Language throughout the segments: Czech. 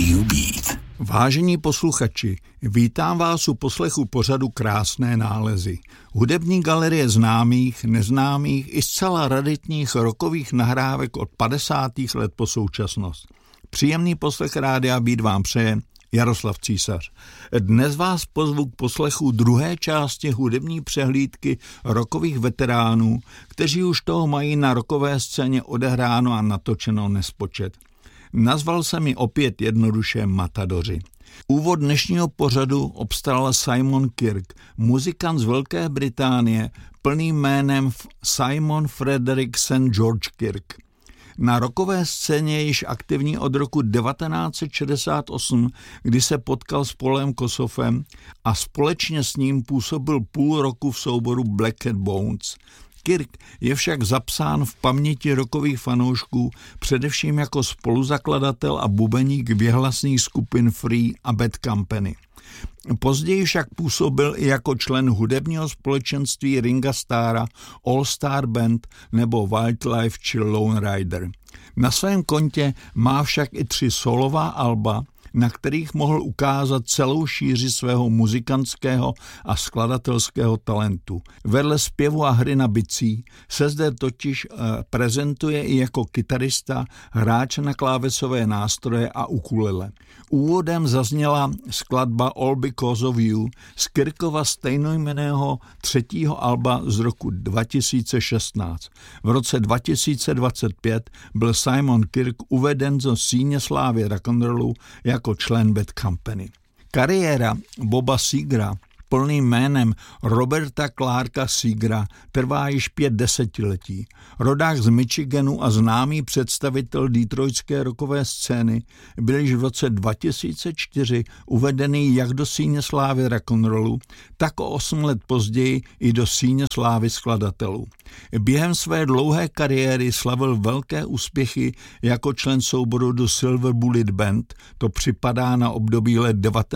Radio Beat. Vážení posluchači, vítám vás u poslechu pořadu Krásné nálezy. Hudební galerie známých, neznámých i zcela raritních rockových nahrávek od 50. let po současnost. Příjemný poslech Rádia Beat vám přeje Jaroslav Císař. Dnes vás pozvu k poslechu druhé části hudební přehlídky rockových veteránů, kteří už toho mají na rockové scéně odehráno a natočeno nespočet. Nazval jsem ji opět jednoduše Matadoři. Úvod dnešního pořadu obstaral Simon Kirke, muzikant z Velké Británie, plným jménem Simon Frederick St. George Kirke. Na rockové scéně je již aktivní od roku 1968, kdy se potkal s Paulem Kossoffem a společně s ním působil půl roku v souboru Black Cat Bones. Kirke je však zapsán v paměti rockových fanoušků především jako spoluzakladatel a bubeník věhlasných skupin Free a Bad Company. Později však působil i jako člen hudebního společenství Ringa Starra, All Star Band nebo Wildlife či Lone Rider. Na svém kontě má však i 3 solová alba, na kterých mohl ukázat celou šíři svého muzikantského a skladatelského talentu. Vedle zpěvu a hry na bicí se zde totiž prezentuje i jako kytarista, hráč na klávesové nástroje a ukulele. Úvodem zazněla skladba All Because of You z Kirkova stejnojmenného 3. alba z roku 2016. V roce 2025 byl Simon Kirke uveden do síně slávy rock'n'rollu jako člen Bad Company. Kariéra Boba Segera, plným jménem Roberta Clarka Segera, trvá již 5 desetiletí. Rodák z Michiganu a známý představitel detroitské rockové scény byl již v roce 2004 uvedený jak do síně slávy rock'n'rollu, tak o 8 let později i do síně slávy skladatelů. Během své dlouhé kariéry slavil velké úspěchy jako člen souboru The Silver Bullet Band, to připadá na období let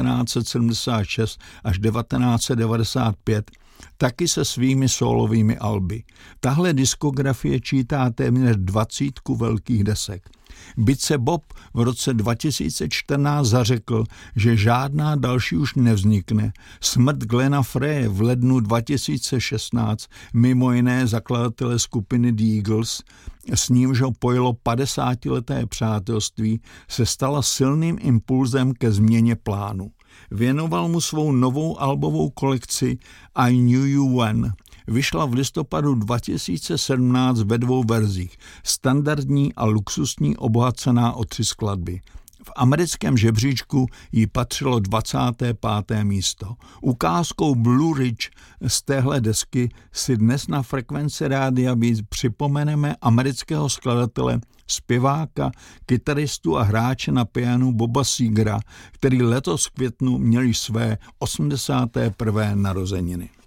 1976 až 1995, taky se svými sólovými alby. Tahle diskografie čítá téměř 20 velkých desek. Byť se Bob v roce 2014 zařekl, že žádná další už nevznikne, smrt Glena Freje v lednu 2016, mimo jiné zakladatele skupiny The Eagles, s nímž ho pojilo 50leté přátelství, se stala silným impulzem ke změně plánu. Věnoval mu svou novou albovou kolekci I Knew You When. Vyšla v listopadu 2017 ve 2 verzích, standardní a luxusní obohacená o 3 skladby. V americkém žebříčku jí patřilo 25. místo. Ukázkou Blue Ridge z téhle desky si dnes na frekvenci Rádia Beat připomeneme amerického skladatele, zpěváka, kytaristu a hráče na pianu Boba Segera, který letos v květnu měl své 81. narozeniny.